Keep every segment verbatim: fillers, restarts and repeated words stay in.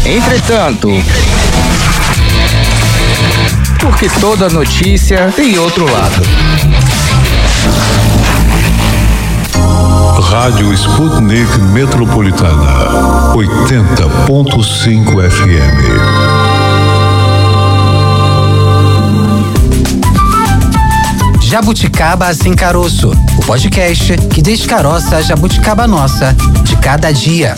Entretanto, porque toda notícia tem outro lado. Rádio Sputnik Metropolitana, oitenta ponto cinco F M. Jabuticaba Sem Caroço, o podcast que descaroça a jabuticaba nossa de cada dia.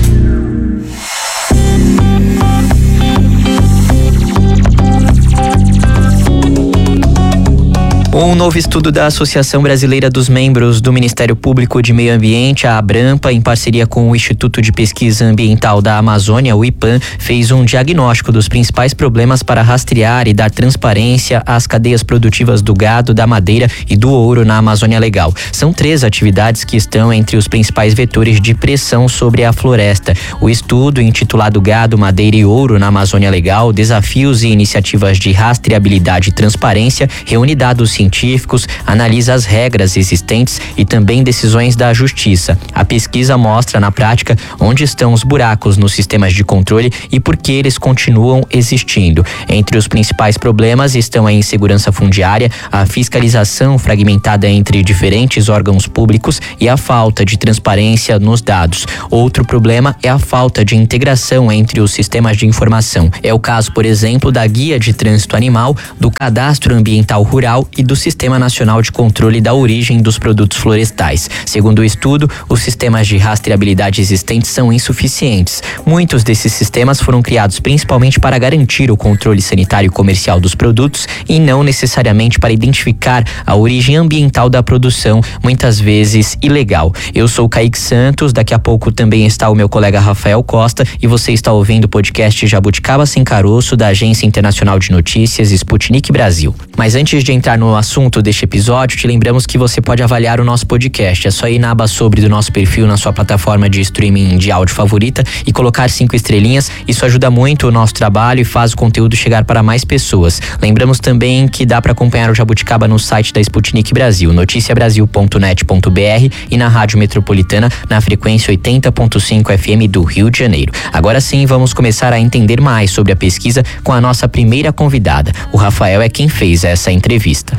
Um novo estudo da Associação Brasileira dos Membros do Ministério Público de Meio Ambiente, a ABRAMPA, em parceria com o Instituto de Pesquisa Ambiental da Amazônia, o IPAM, fez um diagnóstico dos principais problemas para rastrear e dar transparência às cadeias produtivas do gado, da madeira e do ouro na Amazônia Legal. São três atividades que estão entre os principais vetores de pressão sobre a floresta. O estudo, intitulado Gado, Madeira e Ouro na Amazônia Legal, Desafios e Iniciativas de Rastreabilidade e Transparência, reúne dados científicos, analisa as regras existentes e também decisões da Justiça. A pesquisa mostra na prática onde estão os buracos nos sistemas de controle e por que eles continuam existindo. Entre os principais problemas estão a insegurança fundiária, a fiscalização fragmentada entre diferentes órgãos públicos e a falta de transparência nos dados. Outro problema é a falta de integração entre os sistemas de informação. É o caso, por exemplo, da Guia de Trânsito Animal, do Cadastro Ambiental Rural e do Sistema Nacional de Controle da Origem dos Produtos Florestais. Segundo o estudo, os sistemas de rastreabilidade existentes são insuficientes. Muitos desses sistemas foram criados principalmente para garantir o controle sanitário e comercial dos produtos e não necessariamente para identificar a origem ambiental da produção, muitas vezes ilegal. Eu sou o Kaique Santos, daqui a pouco também está o meu colega Rafael Costa e você está ouvindo o podcast Jabuticaba Sem Caroço da Agência Internacional de Notícias Sputnik Brasil. Mas antes de entrar no assunto deste episódio, te lembramos que você pode avaliar o nosso podcast. É só ir na aba sobre do nosso perfil na sua plataforma de streaming de áudio favorita e colocar cinco estrelinhas. Isso ajuda muito o nosso trabalho e faz o conteúdo chegar para mais pessoas. Lembramos também que dá para acompanhar o Jabuticaba no site da Sputnik Brasil, noticia brasil ponto net ponto b r e na Rádio Metropolitana na frequência oitenta ponto cinco F M do Rio de Janeiro. Agora sim, vamos começar a entender mais sobre a pesquisa com a nossa primeira convidada. O Rafael é quem fez essa entrevista.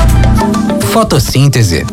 Fotossíntese.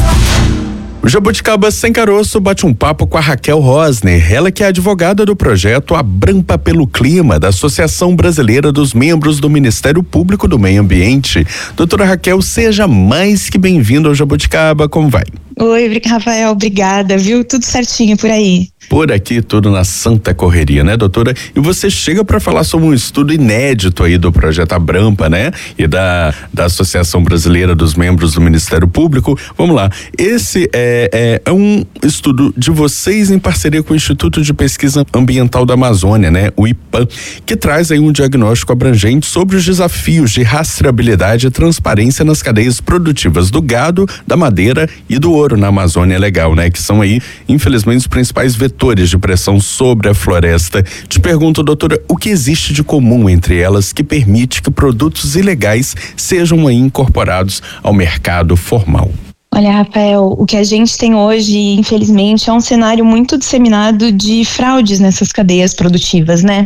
O Jabuticaba Sem Caroço bate um papo com a Raquel Rosner, ela que é advogada do projeto ABRAMPA pelo Clima, da Associação Brasileira dos Membros do Ministério Público do Meio Ambiente. Doutora Raquel, seja mais que bem-vinda ao Jabuticaba, como vai? Oi, Rafael, obrigada, viu? Tudo certinho por aí. Por aqui, tudo na santa correria, né, doutora? E você chega para falar sobre um estudo inédito aí do projeto ABRAMPA, né? E da, da Associação Brasileira dos Membros do Ministério Público. Vamos lá, esse é, é, é um estudo de vocês em parceria com o Instituto de Pesquisa Ambiental da Amazônia, né? O IPAM, que traz aí um diagnóstico abrangente sobre os desafios de rastreabilidade e transparência nas cadeias produtivas do gado, da madeira e do ouro na Amazônia Legal, né? Que são aí, infelizmente, os principais vetores de pressão sobre a floresta. Te pergunto, doutora, o que existe de comum entre elas que permite que produtos ilegais sejam aí incorporados ao mercado formal? Olha, Rafael, o que a gente tem hoje, infelizmente, é um cenário muito disseminado de fraudes nessas cadeias produtivas, né?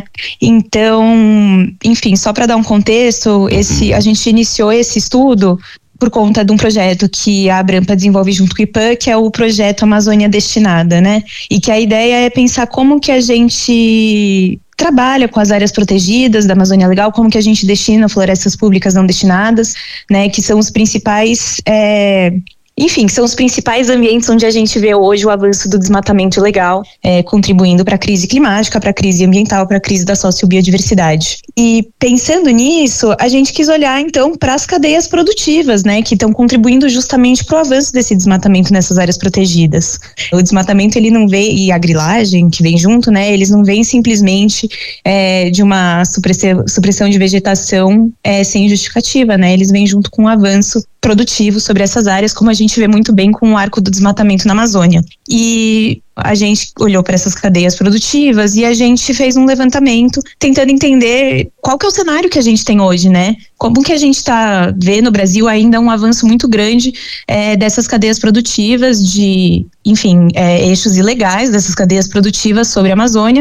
Então, enfim, só para dar um contexto, esse, a gente iniciou esse estudo por conta de um projeto que a ABRAMPA desenvolve junto com o IPAM, que é o projeto Amazônia Destinada, né? E que a ideia é pensar como que a gente trabalha com as áreas protegidas da Amazônia Legal, como que a gente destina florestas públicas não destinadas, né? Que são os principais... É, Enfim, são os principais ambientes onde a gente vê hoje o avanço do desmatamento ilegal, é, contribuindo para a crise climática, para a crise ambiental, para a crise da sociobiodiversidade. E pensando nisso, a gente quis olhar então para as cadeias produtivas, né, que estão contribuindo justamente para o avanço desse desmatamento nessas áreas protegidas. O desmatamento, ele não vem, e a grilagem que vem junto, né, eles não vêm simplesmente é, de uma supressão, supressão de vegetação é, sem justificativa, né, eles vêm junto com o avanço produtivo sobre essas áreas, como a gente vê muito bem com o arco do desmatamento na Amazônia. E a gente olhou para essas cadeias produtivas e a gente fez um levantamento tentando entender qual que é o cenário que a gente tem hoje, né? Como que a gente está vendo no Brasil ainda um avanço muito grande é, dessas cadeias produtivas, de, enfim, é, eixos ilegais dessas cadeias produtivas sobre a Amazônia.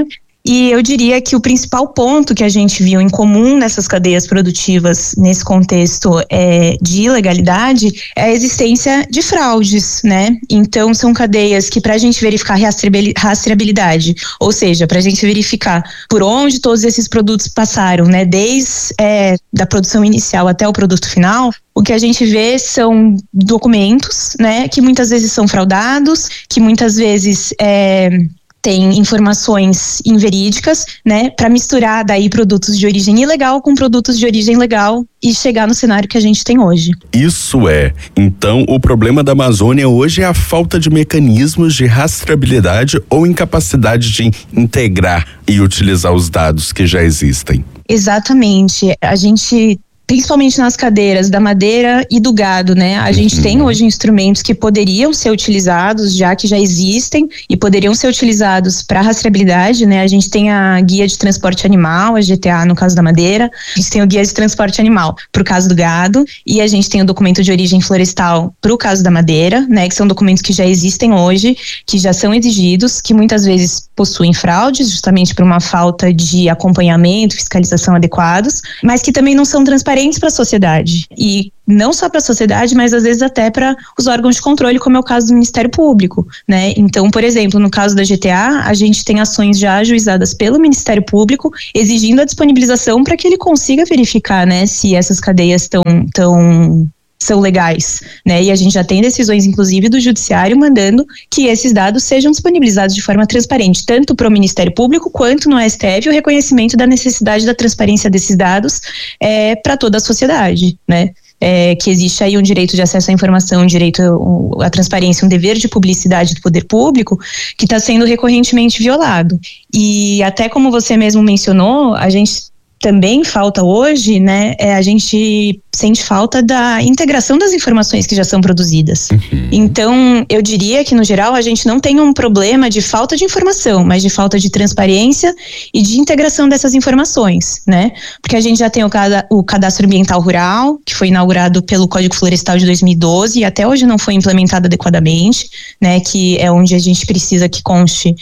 E eu diria que o principal ponto que a gente viu em comum nessas cadeias produtivas, nesse contexto é, de ilegalidade, é a existência de fraudes, né? Então, são cadeias que, para a gente verificar rastreabilidade, ou seja, para a gente verificar por onde todos esses produtos passaram, né? Desde é, da produção inicial até o produto final, o que a gente vê são documentos, né? Que muitas vezes são fraudados, que muitas vezes é, tem informações inverídicas, né, para misturar daí produtos de origem ilegal com produtos de origem legal e chegar no cenário que a gente tem hoje. Isso é. Então, o problema da Amazônia hoje é a falta de mecanismos de rastreabilidade ou incapacidade de integrar e utilizar os dados que já existem. Exatamente. A gente, principalmente nas cadeiras da madeira e do gado, né? A uhum. gente tem hoje instrumentos que poderiam ser utilizados, já que já existem, e poderiam ser utilizados para rastreabilidade, né? A gente tem a guia de transporte animal, a G T A no caso da madeira, a gente tem o guia de transporte animal para o caso do gado, e a gente tem o documento de origem florestal para o caso da madeira, né? Que são documentos que já existem hoje, que já são exigidos, que muitas vezes possuem fraudes, justamente por uma falta de acompanhamento, fiscalização adequados, mas que também não são transparentes para a sociedade, e não só para a sociedade, mas às vezes até para os órgãos de controle, como é o caso do Ministério Público, né? Então, por exemplo, no caso da G T A, a gente tem ações já ajuizadas pelo Ministério Público, exigindo a disponibilização para que ele consiga verificar, né, se essas cadeias estão tão são legais, né? E a gente já tem decisões, inclusive, do Judiciário mandando que esses dados sejam disponibilizados de forma transparente, tanto para o Ministério Público quanto no S T F, o reconhecimento da necessidade da transparência desses dados é, para toda a sociedade, né? É, que existe aí um direito de acesso à informação, um direito à transparência, um dever de publicidade do poder público que está sendo recorrentemente violado. E até como você mesmo mencionou, a gente também falta hoje, né, é, a gente sente falta da integração das informações que já são produzidas. Uhum. Então, eu diria que, no geral, a gente não tem um problema de falta de informação, mas de falta de transparência e de integração dessas informações, né? Porque a gente já tem o, cada, o Cadastro Ambiental Rural, que foi inaugurado pelo Código Florestal de dois mil e doze e até hoje não foi implementado adequadamente, né? Que é onde a gente precisa que conste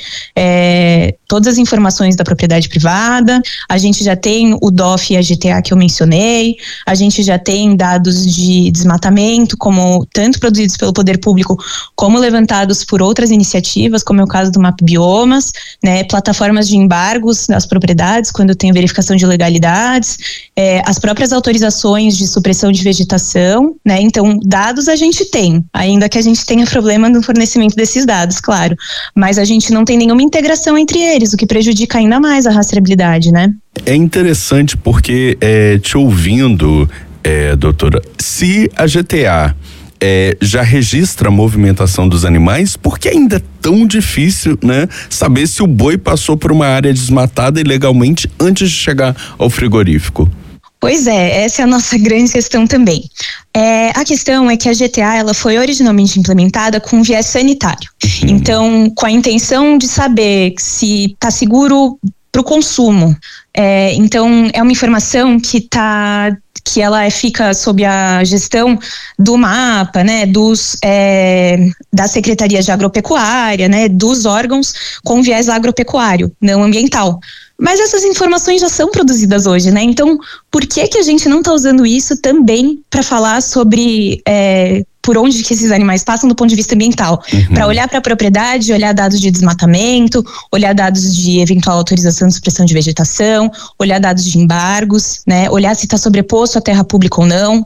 é, todas as informações da propriedade privada. A gente já tem o D O F e a G T A que eu mencionei, a gente já tem dados de desmatamento, como tanto produzidos pelo poder público, como levantados por outras iniciativas, como é o caso do Map Biomas, né, plataformas de embargos das propriedades, quando tem verificação de ilegalidades, é, as próprias autorizações de supressão de vegetação, né, então dados a gente tem, ainda que a gente tenha problema no fornecimento desses dados, claro, mas a gente não tem nenhuma integração entre eles, o que prejudica ainda mais a rastreabilidade, né? É interessante porque, é, te ouvindo, é, doutora, se a G T A é, já registra a movimentação dos animais, por que ainda é tão difícil, né, saber se o boi passou por uma área desmatada ilegalmente antes de chegar ao frigorífico? Pois é, essa é a nossa grande questão também. É, a questão é que a G T A ela foi originalmente implementada com um viés sanitário. Uhum. Então, com a intenção de saber se está seguro para o consumo. É, então, é uma informação que tá, que ela fica sob a gestão do mapa, né, dos, é, da Secretaria de Agropecuária, né, dos órgãos com viés agropecuário, não ambiental. Mas essas informações já são produzidas hoje, né? Então, por que que a gente não está usando isso também para falar sobre é, por onde que esses animais passam do ponto de vista ambiental? Uhum. Para olhar para a propriedade, olhar dados de desmatamento, olhar dados de eventual autorização de supressão de vegetação, olhar dados de embargos, né? Olhar se está sobreposto à terra pública ou não.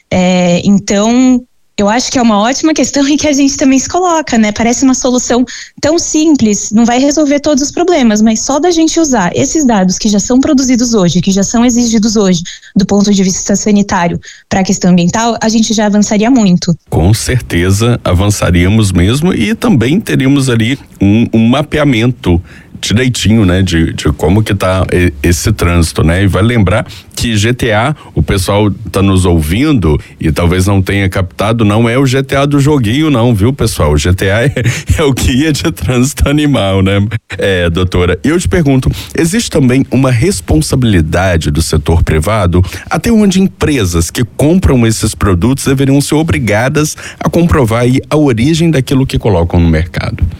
É, então, eu acho que é uma ótima questão e que a gente também se coloca, né? Parece uma solução tão simples, não vai resolver todos os problemas, mas só da gente usar esses dados que já são produzidos hoje, que já são exigidos hoje, do ponto de vista sanitário, para a questão ambiental, a gente já avançaria muito. Com certeza avançaríamos mesmo e também teríamos ali um, um mapeamento direitinho, né, de, de como que tá esse trânsito, né, e vai lembrar que G T A, o pessoal tá nos ouvindo e talvez não tenha captado, não é o G T A do joguinho não, viu, pessoal? O G T A é, é o guia de trânsito animal, né? É, doutora, eu te pergunto, existe também uma responsabilidade do setor privado, até onde empresas que compram esses produtos deveriam ser obrigadas a comprovar aí a origem daquilo que colocam no mercado?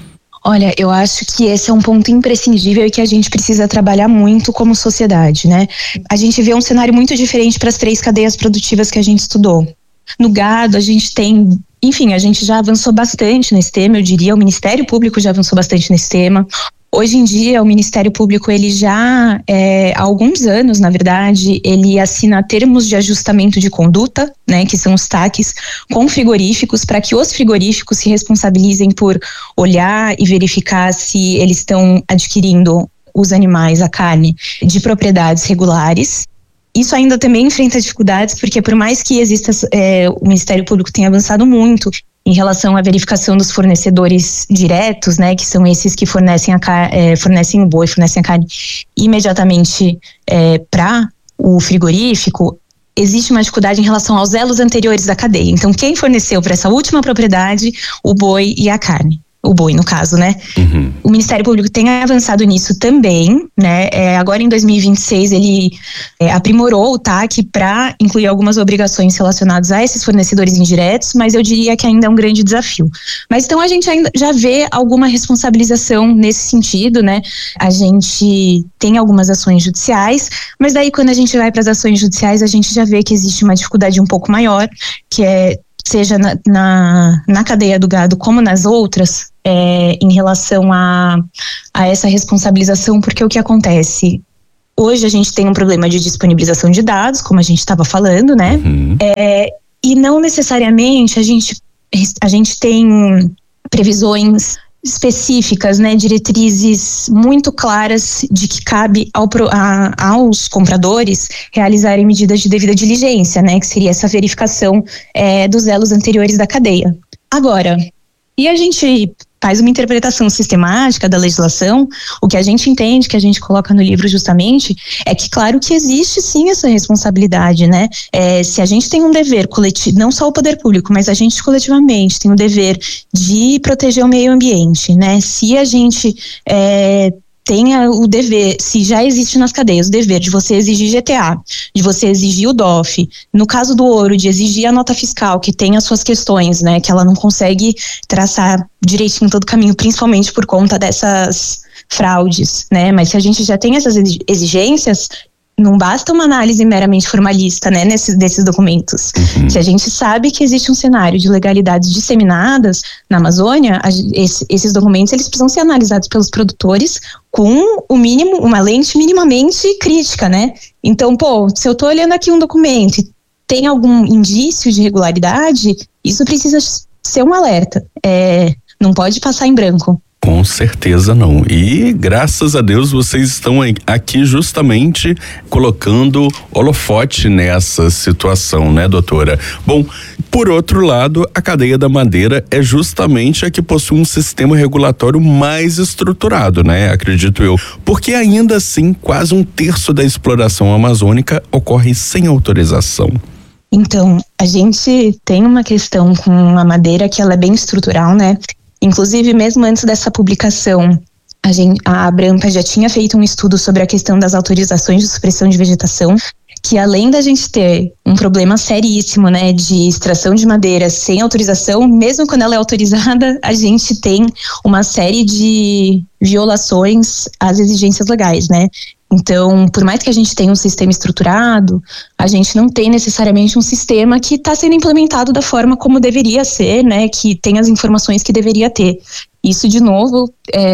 Olha, eu acho que esse é um ponto imprescindível e que a gente precisa trabalhar muito como sociedade, né? A gente vê um cenário muito diferente para as três cadeias produtivas que a gente estudou. No gado, a gente tem, enfim, a gente já avançou bastante nesse tema, eu diria, o Ministério Público já avançou bastante nesse tema. Hoje em dia, o Ministério Público, ele já, é, há alguns anos, na verdade, ele assina termos de ajustamento de conduta, né, que são os T A Cs, com frigoríficos, para que os frigoríficos se responsabilizem por olhar e verificar se eles estão adquirindo os animais, a carne, de propriedades regulares. Isso ainda também enfrenta dificuldades, porque por mais que exista, é, o Ministério Público tenha avançado muito em relação à verificação dos fornecedores diretos, né, que são esses que fornecem, a, é, fornecem o boi, fornecem a carne imediatamente é, para o frigorífico, existe uma dificuldade em relação aos elos anteriores da cadeia. Então, quem forneceu para essa última propriedade o boi e a carne? O boi, no caso, né? Uhum. O Ministério Público tem avançado nisso também, né? É, agora, em dois mil e vinte e seis, ele é, aprimorou o T A C para incluir algumas obrigações relacionadas a esses fornecedores indiretos, mas eu diria que ainda é um grande desafio. Mas então a gente ainda já vê alguma responsabilização nesse sentido, né? A gente tem algumas ações judiciais, mas daí quando a gente vai para as ações judiciais, a gente já vê que existe uma dificuldade um pouco maior, que é seja na, na, na cadeia do gado como nas outras, é, em relação a, a essa responsabilização, porque o que acontece? Hoje a gente tem um problema de disponibilização de dados, como a gente estava falando, né? Uhum. É, e não necessariamente a gente, a gente tem previsões específicas, né, diretrizes muito claras de que cabe ao, a, aos compradores realizarem medidas de devida diligência, né, que seria essa verificação é, dos elos anteriores da cadeia. Agora, e a gente faz uma interpretação sistemática da legislação, o que a gente entende, que a gente coloca no livro justamente, é que claro que existe sim essa responsabilidade, né? É, se a gente tem um dever coletivo, não só o poder público, mas a gente coletivamente tem o dever de proteger o meio ambiente, né? Se a gente é, tenha o dever, se já existe nas cadeias o dever de você exigir G T A, de você exigir o D O F, no caso do ouro, de exigir a nota fiscal, que tem as suas questões, né, que ela não consegue traçar direitinho todo o caminho, principalmente por conta dessas fraudes, né, mas se a gente já tem essas exigências, não basta uma análise meramente formalista, né, nesses, desses documentos. Uhum. Se a gente sabe que existe um cenário de legalidades disseminadas na Amazônia, a, esse, esses documentos eles precisam ser analisados pelos produtores com o mínimo, uma lente minimamente crítica, né? Então, pô, se eu tô olhando aqui um documento e tem algum indício de irregularidade, isso precisa ser um alerta. É, não pode passar em branco. Com certeza não. E graças a Deus vocês estão aqui justamente colocando holofote nessa situação, né, doutora? Bom, por outro lado, a cadeia da madeira é justamente a que possui um sistema regulatório mais estruturado, né? Acredito eu. Porque ainda assim, quase um terço da exploração amazônica ocorre sem autorização. Então, a gente tem uma questão com a madeira que ela é bem estrutural, né? Inclusive, mesmo antes dessa publicação, a, gente, a Abrampa já tinha feito um estudo sobre a questão das autorizações de supressão de vegetação, que além da gente ter um problema seríssimo, né, de extração de madeira sem autorização, mesmo quando ela é autorizada, a gente tem uma série de violações às exigências legais, né? Então, por mais que a gente tenha um sistema estruturado, a gente não tem necessariamente um sistema que está sendo implementado da forma como deveria ser, né? Que tem as informações que deveria ter. Isso, de novo,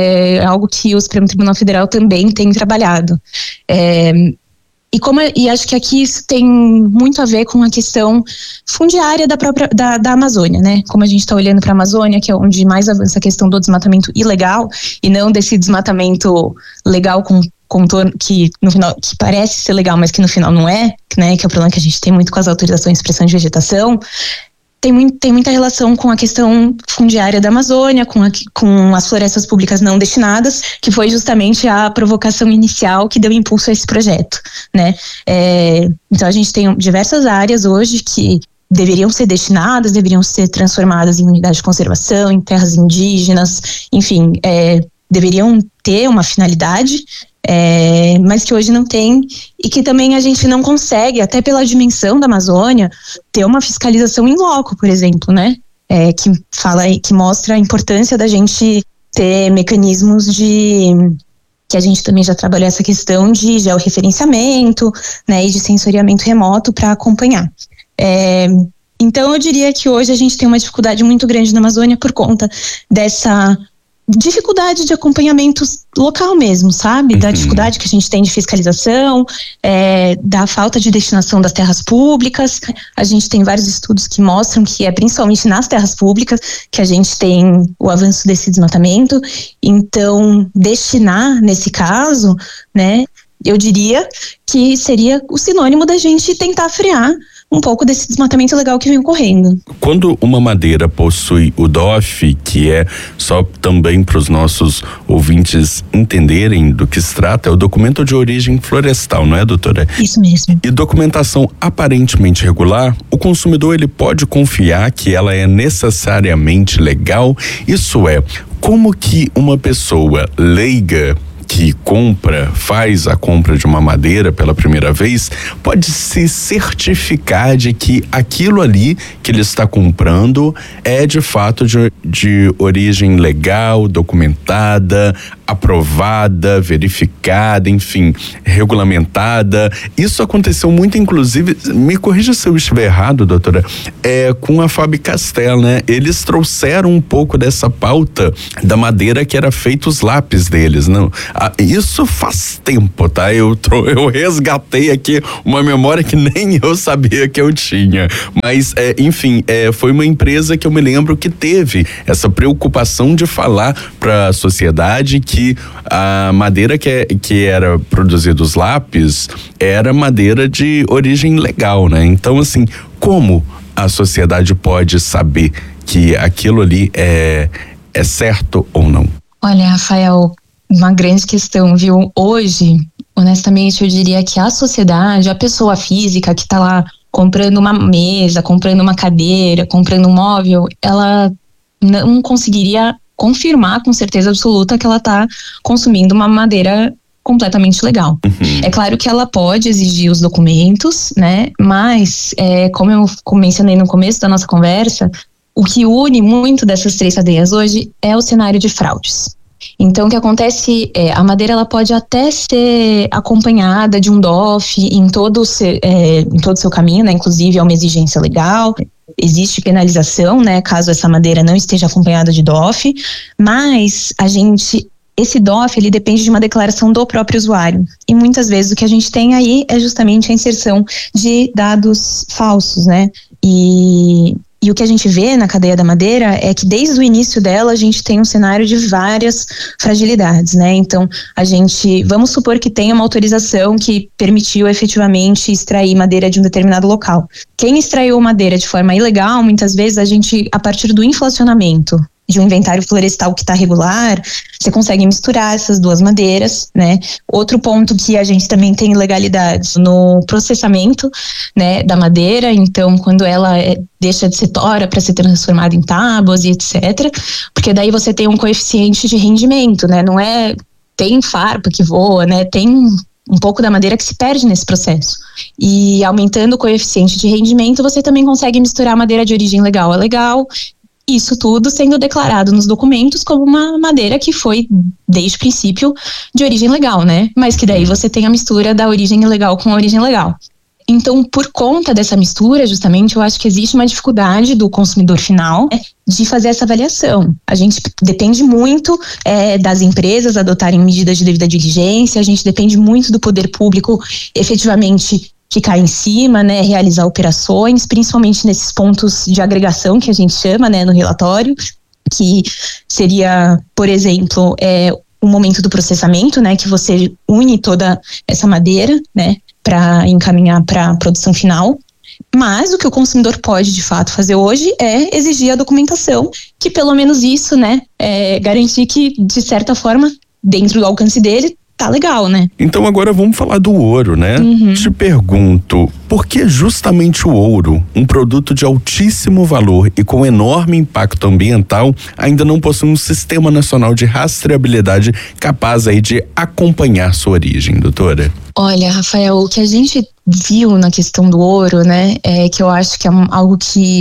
é algo que o Supremo Tribunal Federal também tem trabalhado. É, e, como, e acho que aqui isso tem muito a ver com a questão fundiária da própria da, da Amazônia, né? Como a gente está olhando para a Amazônia, que é onde mais avança a questão do desmatamento ilegal, e não desse desmatamento legal com contorno, que no final que parece ser legal, mas que no final não é, né, que é o problema que a gente tem muito com as autorizações de expressão de vegetação, tem, muito, tem muita relação com a questão fundiária da Amazônia, com, a, com as florestas públicas não destinadas, que foi justamente a provocação inicial que deu impulso a esse projeto, né? É, então a gente tem diversas áreas hoje que deveriam ser destinadas, deveriam ser transformadas em unidade de conservação, em terras indígenas, enfim, é, deveriam ter uma finalidade, É, mas que hoje não tem, e que também a gente não consegue, até pela dimensão da Amazônia, ter uma fiscalização in loco, por exemplo, né? É, que fala, que mostra a importância da gente ter mecanismos de... que a gente também já trabalhou essa questão de georreferenciamento, né, e de sensoriamento remoto para acompanhar. É, então eu diria que hoje a gente tem uma dificuldade muito grande na Amazônia por conta dessa dificuldade de acompanhamento local mesmo, sabe? Da dificuldade que a gente tem de fiscalização, é, da falta de destinação das terras públicas. A gente tem vários estudos que mostram que é principalmente nas terras públicas que a gente tem o avanço desse desmatamento. Então, destinar, nesse caso, né, eu diria que seria o sinônimo da gente tentar frear um pouco desse desmatamento ilegal que vem ocorrendo. Quando uma madeira possui o D O F, que é só também para os nossos ouvintes entenderem do que se trata, é o documento de origem florestal, não é, doutora? Isso mesmo. E documentação aparentemente regular, o consumidor ele pode confiar que ela é necessariamente legal? Isso é, como que uma pessoa leiga que compra, faz a compra de uma madeira pela primeira vez, pode se certificar de que aquilo ali que ele está comprando é de fato de, de origem legal, documentada, aprovada, verificada, enfim, regulamentada. Isso aconteceu muito, inclusive, me corrija se eu estiver errado, doutora, é, com a Faber-Castell, né? Eles trouxeram um pouco dessa pauta da madeira que era feito os lápis deles, não? Ah, isso faz tempo, tá? Eu, eu resgatei aqui uma memória que nem eu sabia que eu tinha. Mas, é, enfim, é, foi uma empresa que eu me lembro que teve essa preocupação de falar para a sociedade que a madeira que, é, que era produzida os lápis era madeira de origem legal, né? Então, assim, como a sociedade pode saber que aquilo ali é, é certo ou não? Olha, Rafael, uma grande questão, viu? Hoje, honestamente, eu diria que a sociedade, a pessoa física que está lá comprando uma mesa, comprando uma cadeira, comprando um móvel, ela não conseguiria confirmar com certeza absoluta que ela está consumindo uma madeira completamente legal. Uhum. É claro que ela pode exigir os documentos, né? Mas, é, como eu mencionei no começo da nossa conversa, o que une muito dessas três cadeias hoje é o cenário de fraudes. Então, o que acontece é, a madeira ela pode até ser acompanhada de um D O F em todo o seu, é, em todo o seu caminho, né? Inclusive é uma exigência legal. Existe penalização, né, caso essa madeira não esteja acompanhada de D O F, mas a gente, esse D O F, ele depende de uma declaração do próprio usuário. E muitas vezes o que a gente tem aí é justamente a inserção de dados falsos, né? E, e o que a gente vê na cadeia da madeira é que desde o início dela a gente tem um cenário de várias fragilidades, né? Então, a gente, vamos supor que tenha uma autorização que permitiu efetivamente extrair madeira de um determinado local. Quem extraiu madeira de forma ilegal, muitas vezes a gente, a partir do inflacionamento de um inventário florestal que está regular, você consegue misturar essas duas madeiras, né? Outro ponto que a gente também tem ilegalidades no processamento, né, da madeira. Então, quando ela é, deixa de ser tora para ser transformada em tábuas e etcétera, porque daí você tem um coeficiente de rendimento, né? Não é, tem farpa que voa, né? Tem um pouco da madeira que se perde nesse processo. E aumentando o coeficiente de rendimento, você também consegue misturar madeira de origem legal a legal. Isso tudo sendo declarado nos documentos como uma madeira que foi, desde o princípio, de origem legal, né? Mas que daí você tem a mistura da origem ilegal com a origem legal. Então, por conta dessa mistura, justamente, eu acho que existe uma dificuldade do consumidor final, né, de fazer essa avaliação. A gente depende muito é, das empresas adotarem medidas de devida diligência, a gente depende muito do poder público efetivamente ficar em cima, né, realizar operações, principalmente nesses pontos de agregação que a gente chama, né, no relatório, que seria, por exemplo, é, o momento do processamento, né, que você une toda essa madeira, né, para encaminhar para a produção final. Mas o que o consumidor pode, de fato, fazer hoje é exigir a documentação, que pelo menos isso, né, é garantir que, de certa forma, dentro do alcance dele, tá legal, né? Então agora vamos falar do ouro, né? Uhum. Te pergunto, por que justamente o ouro, um produto de altíssimo valor e com enorme impacto ambiental, ainda não possui um sistema nacional de rastreabilidade capaz aí de acompanhar sua origem, doutora? Olha, Rafael, o que a gente viu na questão do ouro, né, é que eu acho que é algo que é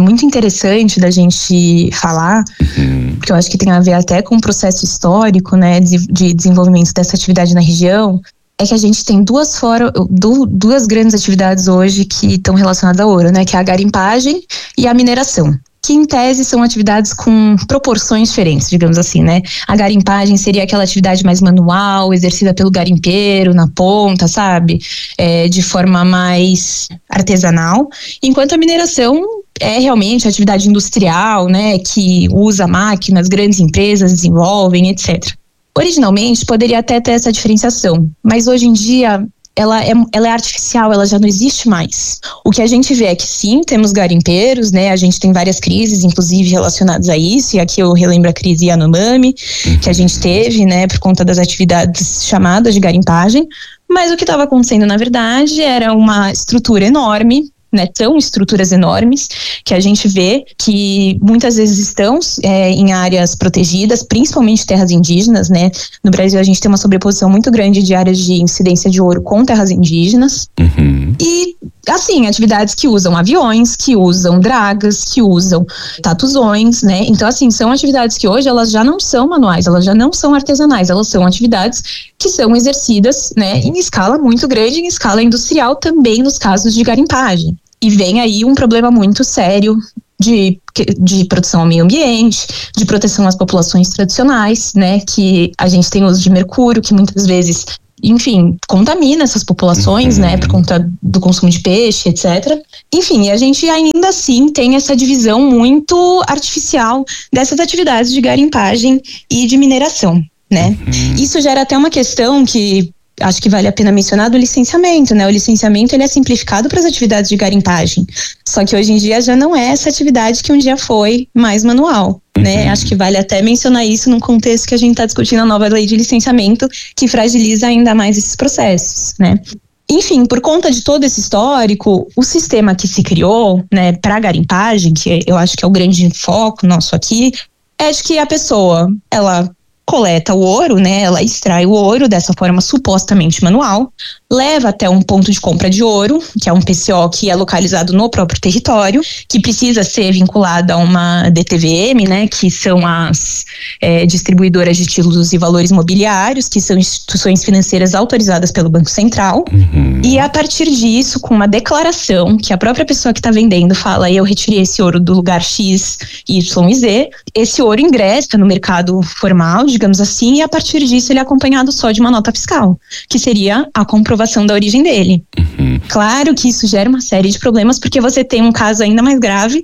muito interessante da gente falar, uhum. porque eu acho que tem a ver até com o processo histórico, né, de, de desenvolvimento dessa atividade na região, é que a gente tem duas, fora, duas grandes atividades hoje que estão relacionadas ao ouro, né, que é a garimpagem e a mineração, que em tese são atividades com proporções diferentes, digamos assim, né? A garimpagem seria aquela atividade mais manual, exercida pelo garimpeiro na ponta, sabe? É, de forma mais artesanal, enquanto a mineração é realmente atividade industrial, né? Que usa máquinas, grandes empresas desenvolvem, etcétera. Originalmente poderia até ter essa diferenciação, mas hoje em dia Ela é, ela é artificial, ela já não existe mais. O que a gente vê é que sim, temos garimpeiros, né? A gente tem várias crises, inclusive relacionadas a isso, e aqui eu relembro a crise Yanomami, que a gente teve, né, por conta das atividades chamadas de garimpagem, mas o que estava acontecendo, na verdade, era uma estrutura enorme, né, são estruturas enormes que a gente vê que muitas vezes estão é, em áreas protegidas, principalmente terras indígenas, né? No Brasil a gente tem uma sobreposição muito grande de áreas de incidência de ouro com terras indígenas. Uhum. E, assim, atividades que usam aviões, que usam dragas, que usam tatuzões, né? Então, assim, são atividades que hoje elas já não são manuais, elas já não são artesanais, elas são atividades que são exercidas, né, em escala muito grande, em escala industrial também nos casos de garimpagem. E vem aí um problema muito sério de, de proteção ao meio ambiente, de proteção às populações tradicionais, né? Que a gente tem uso de mercúrio, que muitas vezes, enfim, contamina essas populações, uhum. né? Por conta do consumo de peixe, etcétera. Enfim, a gente ainda assim tem essa divisão muito artificial dessas atividades de garimpagem e de mineração, né? Uhum. Isso gera até uma questão que acho que vale a pena mencionar do licenciamento, né? O licenciamento, ele é simplificado para as atividades de garimpagem. Só que hoje em dia já não é essa atividade que um dia foi mais manual, uhum. né? Acho que vale até mencionar isso num contexto que a gente está discutindo a nova lei de licenciamento, que fragiliza ainda mais esses processos, né? Enfim, por conta de todo esse histórico, o sistema que se criou, né, para garimpagem, que eu acho que é o grande foco nosso aqui, é de que a pessoa, ela coleta o ouro, né? Ela extrai o ouro dessa forma supostamente manual, leva até um ponto de compra de ouro, que é um P C O que é localizado no próprio território, que precisa ser vinculado a uma D T V M, né? Que são as é, distribuidoras de títulos e valores mobiliários, que são instituições financeiras autorizadas pelo Banco Central. Uhum. E a partir disso, com uma declaração que a própria pessoa que está vendendo fala, eu retirei esse ouro do lugar X, Y e Z, esse ouro ingressa no mercado formal, digamos assim, e a partir disso ele é acompanhado só de uma nota fiscal, que seria a comprovação da origem dele. Uhum. Claro que isso gera uma série de problemas, porque você tem um caso ainda mais grave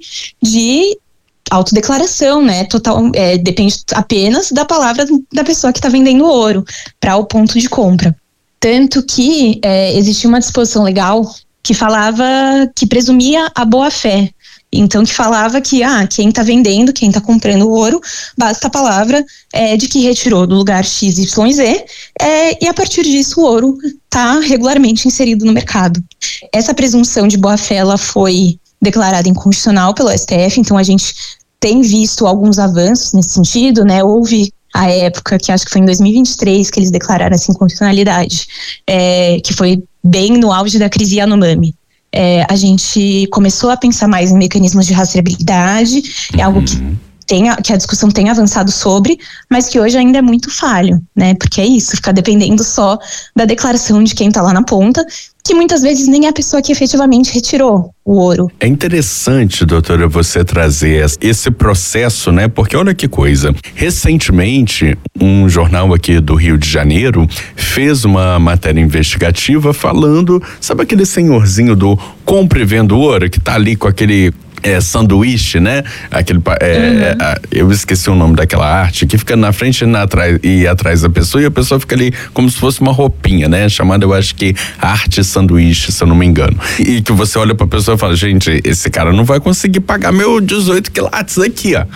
de autodeclaração, né? Total, é, depende apenas da palavra da pessoa que está vendendo o ouro para o ponto de compra. Tanto que é, existia uma disposição legal que falava, que presumia a boa-fé. Então, que falava que ah, quem está vendendo, quem está comprando o ouro, basta a palavra é, de que retirou do lugar X, Y, Z, é, e a partir disso o ouro está regularmente inserido no mercado. Essa presunção de boa-fé, ela foi declarada inconstitucional pelo S T F, então a gente tem visto alguns avanços nesse sentido, né? Houve a época, que acho que foi em dois mil e vinte e três, que eles declararam essa inconstitucionalidade, é, que foi bem no auge da crise Yanomami. É, a gente começou a pensar mais em mecanismos de rastreabilidade, é algo que, tem, que a discussão tem avançado sobre, mas que hoje ainda é muito falho, né? Porque é isso, fica dependendo só da declaração de quem está lá na ponta, que muitas vezes nem é a pessoa que efetivamente retirou o ouro. É interessante, doutora, você trazer esse processo, né? Porque olha que coisa, recentemente um jornal aqui do Rio de Janeiro fez uma matéria investigativa falando, sabe aquele senhorzinho do compra e venda ouro, que tá ali com aquele É, sanduíche, né? Aquele, é, uhum. é, eu esqueci o nome daquela arte que fica na frente e, na, atrás, e atrás da pessoa, e a pessoa fica ali como se fosse uma roupinha, né? Chamada, eu acho que arte sanduíche, se eu não me engano. E que você olha pra pessoa e fala, gente, esse cara não vai conseguir pagar meu dezoito quilates aqui, ó.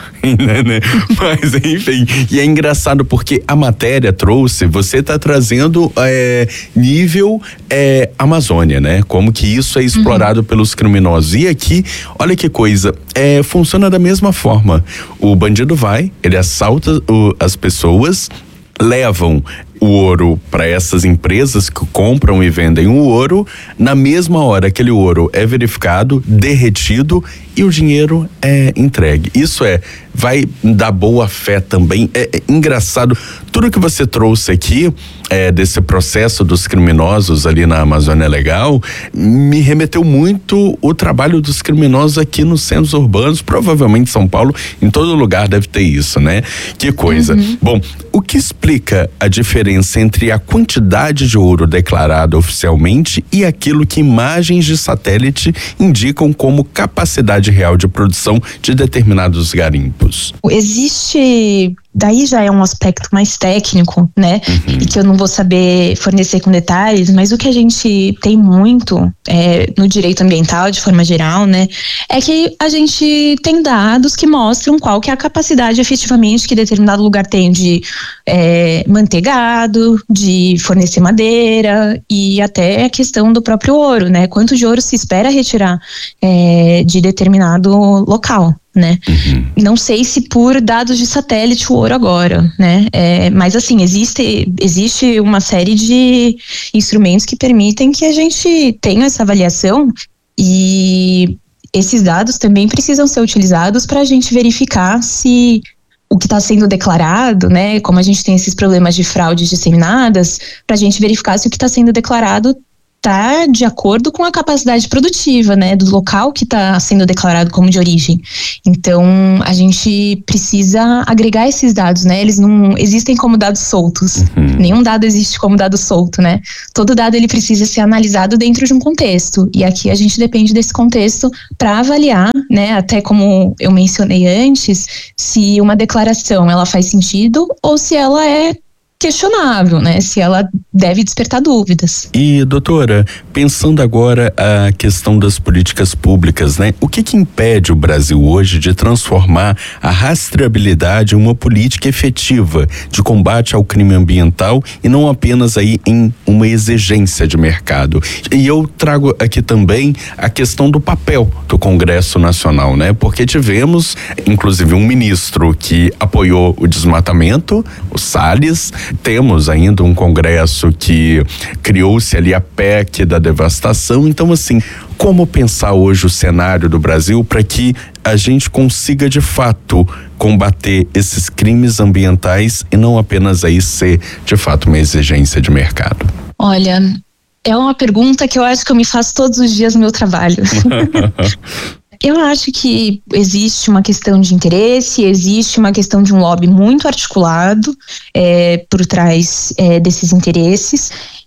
Mas, enfim, e é engraçado porque a matéria trouxe, você tá trazendo é, nível é, Amazônia, né? Como que isso é explorado uhum. pelos criminosos. E aqui, olha que coisa, é, funciona da mesma forma. O bandido vai, ele assalta o, as pessoas, levam o ouro para essas empresas que compram e vendem o ouro, na mesma hora aquele ouro é verificado, derretido e o dinheiro é entregue. Isso é, vai dar boa fé também. É, é engraçado, tudo que você trouxe aqui é, desse processo dos criminosos ali na Amazônia Legal, me remeteu muito o trabalho dos criminosos aqui nos centros urbanos, provavelmente São Paulo, em todo lugar deve ter isso, né? Que coisa. Uhum. Bom, o que explica a diferença entre a quantidade de ouro declarada oficialmente e aquilo que imagens de satélite indicam como capacidade real de produção de determinados garimpos? Existe, daí já é um aspecto mais técnico, né? Uhum. E que eu não vou saber fornecer com detalhes, mas o que a gente tem muito é, no direito ambiental, de forma geral, né? É que a gente tem dados que mostram qual que é a capacidade efetivamente que determinado lugar tem de é, manter gado, de fornecer madeira e até a questão do próprio ouro, né? Quanto de ouro se espera retirar é, de determinado local, né? Uhum. Não sei se por dados de satélite o ouro agora, né? É, mas assim, existe, existe uma série de instrumentos que permitem que a gente tenha essa avaliação e esses dados também precisam ser utilizados para a gente verificar se o que está sendo declarado, né? Como a gente tem esses problemas de fraudes disseminadas, para a gente verificar se o que está sendo declarado está de acordo com a capacidade produtiva, né, do local que está sendo declarado como de origem. Então, a gente precisa agregar esses dados, né, eles não existem como dados soltos. Uhum. Nenhum dado existe como dado solto, né. Todo dado, ele precisa ser analisado dentro de um contexto, e aqui a gente depende desse contexto para avaliar, né, até como eu mencionei antes, se uma declaração, ela faz sentido ou se ela é questionável, né? Se ela deve despertar dúvidas. E, doutora, pensando agora a questão das políticas públicas, né? O que que impede o Brasil hoje de transformar a rastreabilidade em uma política efetiva de combate ao crime ambiental e não apenas aí em uma exigência de mercado? E eu trago aqui também a questão do papel do Congresso Nacional, né? Porque tivemos, inclusive, um ministro que apoiou o desmatamento, o Salles. Temos ainda um Congresso que criou-se ali a P E C da devastação. Então, assim, como pensar hoje o cenário do Brasil para que a gente consiga de fato combater esses crimes ambientais e não apenas aí ser de fato uma exigência de mercado? Olha, é uma pergunta que eu acho que eu me faço todos os dias no meu trabalho. Eu acho que existe uma questão de interesse, existe uma questão de um lobby muito articulado é, por trás é, desses interesses,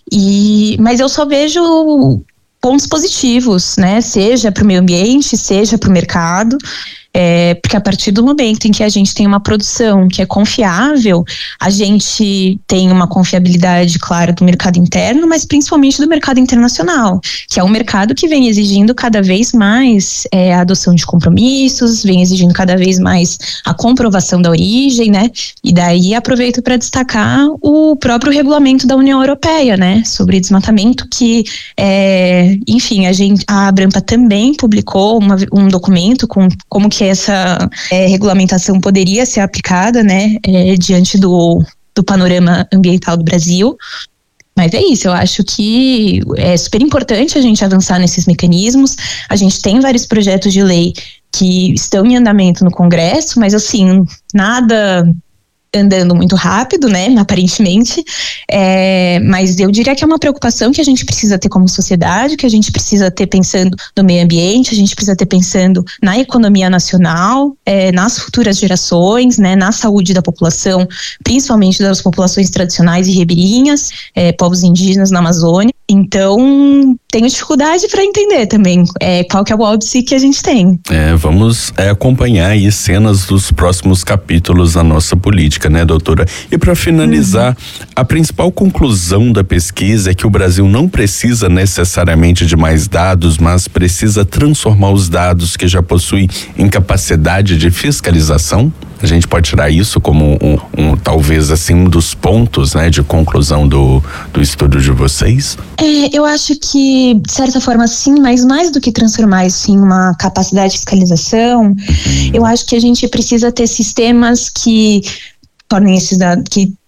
e, mas eu só vejo pontos positivos, né? Seja para o meio ambiente, seja para o mercado. É, porque a partir do momento em que a gente tem uma produção que é confiável, a gente tem uma confiabilidade, claro, do mercado interno, mas principalmente do mercado internacional, que é um mercado que vem exigindo cada vez mais é, a adoção de compromissos, vem exigindo cada vez mais a comprovação da origem, né? E daí aproveito para destacar o próprio regulamento da União Europeia, né? Sobre desmatamento, que, é, enfim, a, gente, a Abrampa também publicou uma, um documento com como que essa é, regulamentação poderia ser aplicada, né, é, diante do, do panorama ambiental do Brasil. Mas é isso, eu acho que é super importante a gente avançar nesses mecanismos. A gente tem vários projetos de lei que estão em andamento no Congresso, mas assim, nada andando muito rápido, né, aparentemente, é, mas eu diria que é uma preocupação que a gente precisa ter como sociedade, que a gente precisa ter pensando no meio ambiente, a gente precisa ter pensando na economia nacional, é, nas futuras gerações, né, na saúde da população, principalmente das populações tradicionais e ribeirinhas, é, povos indígenas na Amazônia. Então, tenho dificuldade para entender também é, qual que é o óbice que a gente tem. É, vamos é, acompanhar aí cenas dos próximos capítulos da nossa política, né, doutora? E para finalizar, uhum. a principal conclusão da pesquisa é que o Brasil não precisa necessariamente de mais dados, mas precisa transformar os dados que já possuem em capacidade de fiscalização. A gente pode tirar isso como um, um talvez assim um dos pontos, né, de conclusão do, do estudo de vocês? É, eu acho que de certa forma sim, mas mais do que transformar isso em uma capacidade de fiscalização, uhum. eu acho que a gente precisa ter sistemas que tornem esses dados, que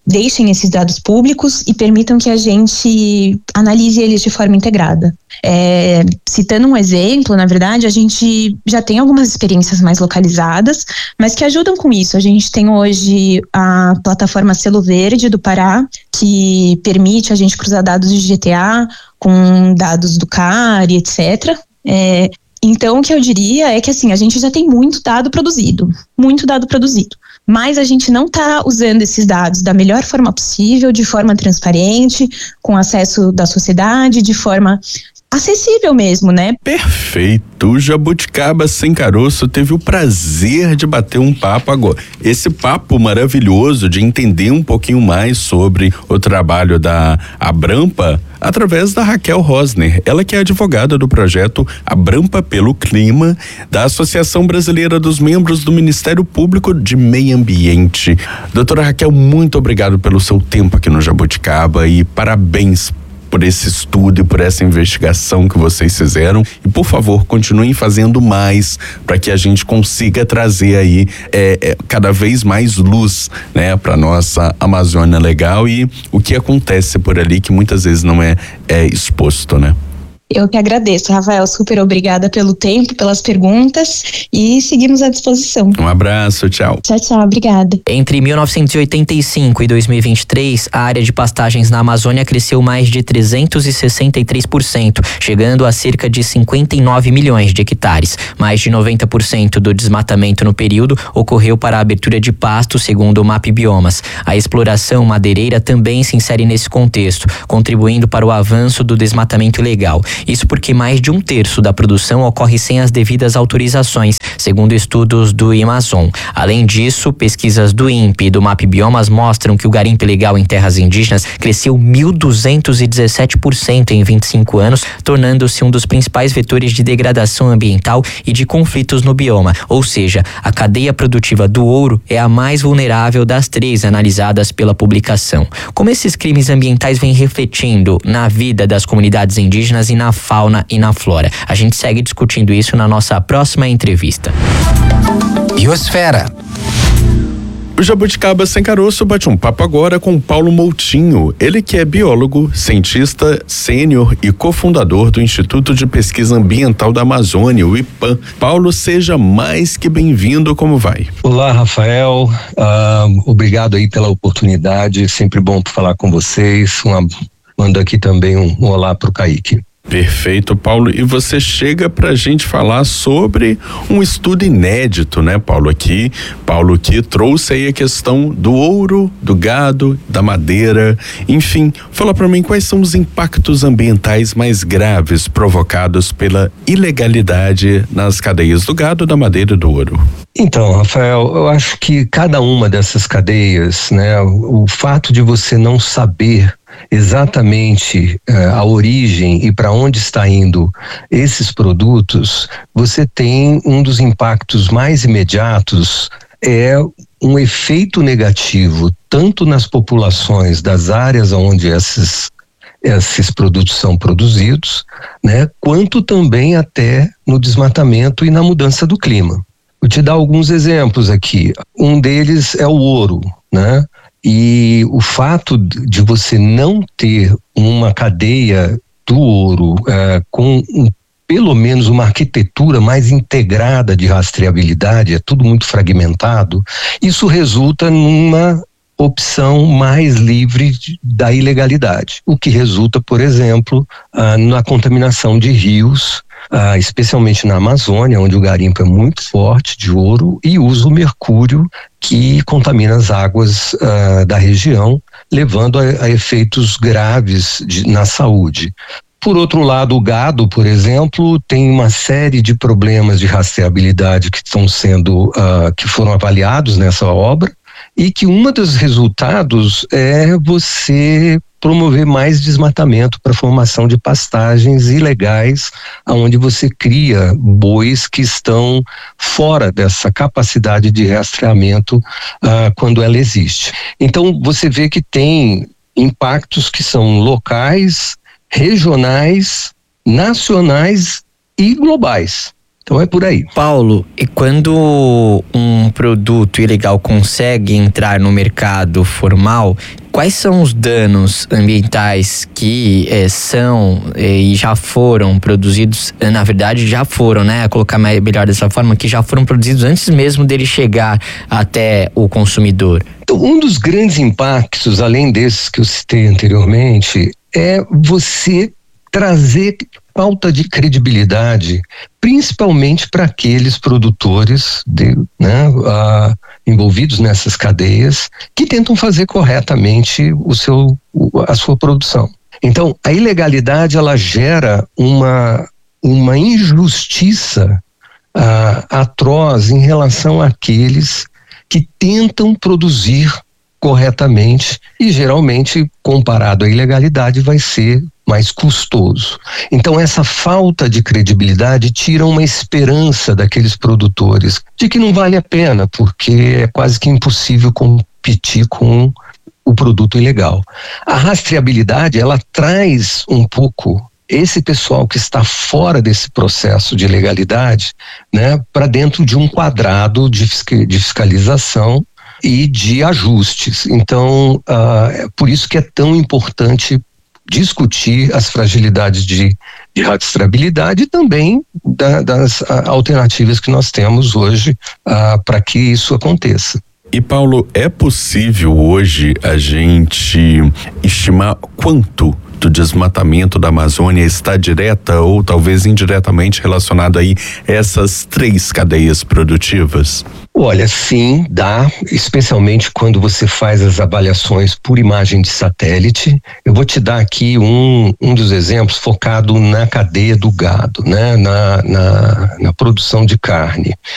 deixem esses dados públicos e permitam que a gente analise eles de forma integrada. É, citando um exemplo, na verdade, a gente já tem algumas experiências mais localizadas, mas que ajudam com isso. A gente tem hoje a plataforma Selo Verde do Pará, que permite a gente cruzar dados de G T A com dados do C A R, etcétera. É, então, o que eu diria é que assim, a gente já tem muito dado produzido, muito dado produzido. Mas a gente não está usando esses dados da melhor forma possível, de forma transparente, com acesso da sociedade, de forma acessível mesmo, né? Perfeito. O Jabuticaba Sem Caroço teve o prazer de bater um papo agora. Esse papo maravilhoso de entender um pouquinho mais sobre o trabalho da Abrampa através da Raquel Rosner. Ela que é advogada do projeto Abrampa pelo Clima, da Associação Brasileira dos Membros do Ministério Público de Meio Ambiente. Doutora Raquel, muito obrigado pelo seu tempo aqui no Jabuticaba e parabéns por esse estudo e por essa investigação que vocês fizeram, e por favor continuem fazendo mais para que a gente consiga trazer aí é, é, cada vez mais luz, né, para nossa Amazônia legal e o que acontece por ali que muitas vezes não é, é exposto, né? Eu que agradeço, Rafael, super obrigada pelo tempo, pelas perguntas e seguimos à disposição. Um abraço, tchau. Tchau, tchau, obrigada. Entre mil novecentos e oitenta e cinco e dois mil e vinte e três, a área de pastagens na Amazônia cresceu mais de trezentos e sessenta e três por cento, chegando a cerca de cinquenta e nove milhões de hectares. Mais de noventa por cento do desmatamento no período ocorreu para a abertura de pasto, segundo o MapBiomas. A exploração madeireira também se insere nesse contexto, contribuindo para o avanço do desmatamento ilegal. Isso porque mais de um terço da produção ocorre sem as devidas autorizações, segundo estudos do Amazon. Além disso, pesquisas do I N P e do MapBiomas mostram que o garimpo ilegal em terras indígenas cresceu mil duzentos e dezessete por cento em vinte e cinco anos, tornando-se um dos principais vetores de degradação ambiental e de conflitos no bioma. Ou seja, a cadeia produtiva do ouro é a mais vulnerável das três analisadas pela publicação. Como esses crimes ambientais vêm refletindo na vida das comunidades indígenas e na fauna e na flora? A gente segue discutindo isso na nossa próxima entrevista. Biosfera. O Jabuticaba Sem Caroço bate um papo agora com Paulo Moutinho, ele que é biólogo, cientista sênior e cofundador do Instituto de Pesquisa Ambiental da Amazônia, o I P A M. Paulo, seja mais que bem-vindo, como vai? Olá, Rafael, uh, obrigado aí pela oportunidade, sempre bom falar com vocês, uma, mando aqui também um, um olá pro Kaique. Perfeito, Paulo. E você chega pra gente falar sobre um estudo inédito, né, Paulo? Aqui, Paulo que trouxe aí a questão do ouro, do gado, da madeira, enfim, fala pra mim quais são os impactos ambientais mais graves provocados pela ilegalidade nas cadeias do gado, da madeira e do ouro. Então, Rafael, eu acho que cada uma dessas cadeias, né, o fato de você não saber exatamente uh, a origem e para onde está indo esses produtos, você tem um dos impactos mais imediatos, é um efeito negativo tanto nas populações das áreas onde esses esses produtos são produzidos, né, quanto também até no desmatamento e na mudança do clima. Vou te dar alguns exemplos aqui. Um deles é o ouro, né? E o fato de você não ter uma cadeia do ouro é, com um, pelo menos uma arquitetura mais integrada de rastreabilidade, é tudo muito fragmentado, isso resulta numa opção mais livre de, da ilegalidade, o que resulta, por exemplo, ah, na contaminação de rios, ah, especialmente na Amazônia, onde o garimpo é muito forte de ouro e usa o mercúrio que contamina as águas ah, da região, levando a, a efeitos graves de, na saúde. Por outro lado, o gado, por exemplo, tem uma série de problemas de rastreabilidade que estão sendo, ah, que foram avaliados nessa obra, e que um dos resultados é você promover mais desmatamento para a formação de pastagens ilegais, onde você cria bois que estão fora dessa capacidade de rastreamento ah, quando ela existe. Então você vê que tem impactos que são locais, regionais, nacionais e globais. Então é por aí. Paulo, e quando um produto ilegal consegue entrar no mercado formal, quais são os danos ambientais que eh, são eh, e já foram produzidos, eh, na verdade já foram, né, colocar melhor dessa forma, que já foram produzidos antes mesmo dele chegar até o consumidor? Então, um dos grandes impactos, além desses que eu citei anteriormente, é você trazer falta de credibilidade, principalmente para aqueles produtores de, né, uh, envolvidos nessas cadeias que tentam fazer corretamente o seu, a sua produção. Então, a ilegalidade ela gera uma, uma injustiça uh, atroz em relação àqueles que tentam produzir corretamente e geralmente, comparado à ilegalidade, vai ser mais custoso. Então essa falta de credibilidade tira uma esperança daqueles produtores de que não vale a pena, porque é quase que impossível competir com o produto ilegal. A rastreabilidade, ela traz um pouco esse pessoal que está fora desse processo de legalidade, né, para dentro de um quadrado de, de fiscalização e de ajustes. Então, uh, é por isso que é tão importante discutir as fragilidades de, de rastreabilidade e também da, das a, alternativas que nós temos hoje uh, para que isso aconteça. E Paulo, é possível hoje a gente estimar quanto do desmatamento da Amazônia está direta ou talvez indiretamente relacionado aí a essas três cadeias produtivas? Olha, sim, dá, especialmente quando você faz as avaliações por imagem de satélite. Eu vou te dar aqui um, um dos exemplos focado na cadeia do gado, né, na, na, na produção de carne.